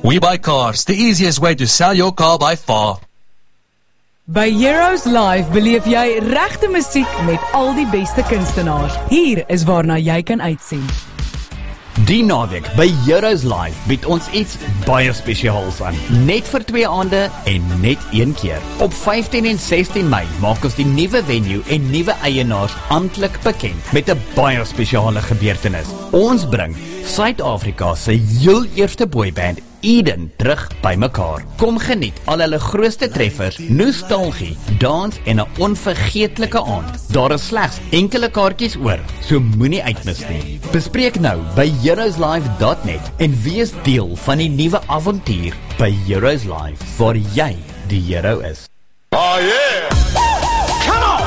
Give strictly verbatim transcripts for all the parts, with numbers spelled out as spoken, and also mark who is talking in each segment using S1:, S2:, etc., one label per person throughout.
S1: We Buy Cars, the easiest way to sell your car by far.
S2: By Heroes Live beleef jy regte musiek met al die beste kunstenaars. Hier is waarna jy kan uitsien.
S3: Die naweek by Heroes Live bied ons iets baie spesiaals aan. Net vir twee aande en net een keer. Op vyftien en sestien Mei maak ons die nuwe venue en nuwe eienaars amptelik bekend met 'n baie spesiale gebeurtenis. Ons bring Suid-Afrika se heel eerste boyband Eden terug by mekaar. Kom geniet al hulle grootste treffers, nostalgie, dans en 'n onvergeetlike aand. Daar is slegs enkele kaartjies oor, so moenie uitmis nie. Bespreek nou by heroes live dot net en wees deel van die nuwe avontuur by Heroes Live, waar jy die hero is.
S4: Oh yeah! Come on!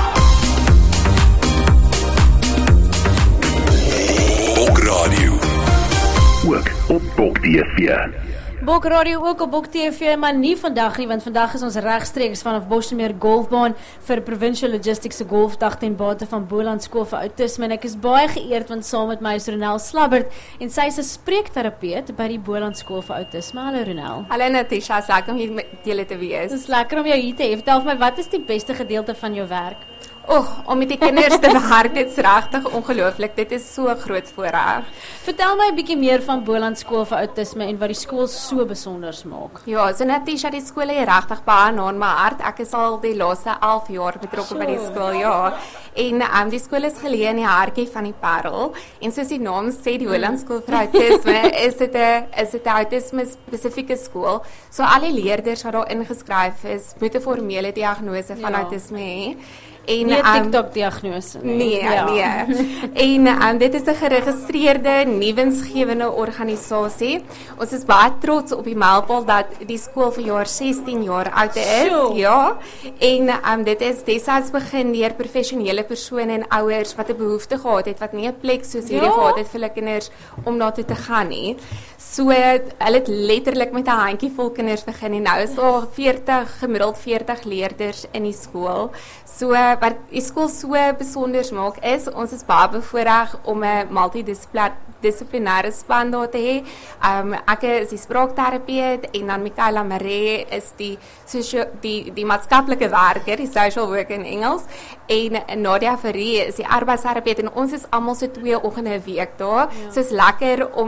S4: Bok Radio.
S5: Ook op Bok T V.
S6: Bok Radio ook op Bok T V, maar nie vandag nie, want vandag is ons regstreeks vanaf Bosmeer Golfbaan vir Provincial Logistics se golfdag ten bate van Boland Skool vir Autisme, en ek is baie geëerd want saam met my is Ronel Slabbert, en sy is 'n spreekterapeut by die Boland Skool vir Autisme. Hallo Ronel.
S7: Hallo Natasha, is lekker om hier met julle te wees.
S6: Dit is lekker om jou hier te hê. Vertel vir my, wat is die beste gedeelte van jou werk?
S7: Oh, om met die kinders te werk, dit is regtig ongelooflik. Dit is so groot voorreg.
S6: Vertel my 'n bietjie meer van Boland Skool vir Autisme en wat die skool so besonder maak.
S7: Ja, so Natasha, die skool lê regtig baie na in my hart. Ek is al die laaste elf jaar betrokke by die skool, ja. En um, die skool is geleë in die hartjie van die Parel. En soos die naam sê, die Boland Skool vir Autisme, is dit 'n is dit 'n autisme spesifieke skool. So al die leerders wat daar ingeskryf is, moet 'n formele diagnose van ja. autisme hê. En,
S6: nie 'n
S7: um,
S6: TikTok-diagnose nie.
S7: Nee,
S6: ja.
S7: nee. En um, dit is 'n geregistreerde, nuwensgewende organisasie. Ons is baie trots op die mylpaal dat die skool vir jaar sestien jaar oud is.
S6: Sure.
S7: Ja. En um, dit is destyds begin deur professionele persone en ouers wat 'n behoefte gehad het, wat nie 'n plek soos hierdie
S6: ja.
S7: gehad het vir hulle kinders om na toe te gaan nie. So hulle het letterlik met 'n handjievol kinders begin en nou is daar veertig, gemiddeld veertig leerders in die skool. So wat die skool so besonder maak is, ons is baie bevoorreg om 'n multidissiplinêre span daar te hê. Um, ek is die spraakterapeut en dan Michaela Maree is die sosio die die maatskaplike werker, die social worker in Engels, en Nadia Ferrie is die arbeidsterapeut en ons is almal so twee oggende 'n week daar. Ja. So is lekker om